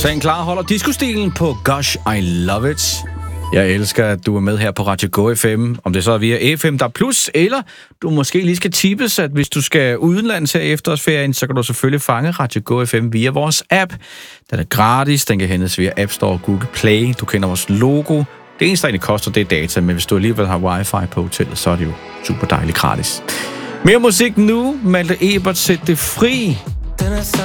Sagen klar holder diskostilen på Gosh, I Love It. Jeg elsker, at du er med her på Radio Go FM. Om det så er via FM, der er plus, eller du måske lige skal tippes, at hvis du skal udenlands her i efterårsferien, så kan du selvfølgelig fange Radio Go FM via vores app. Den er gratis, den kan hentes via App Store og Google Play. Du kender vores logo. Det eneste, der egentlig koster, det er data, men hvis du alligevel har wifi på hotellet, så er det jo super dejligt gratis. Mere musik nu. Malte Ebert, Sæt det fri.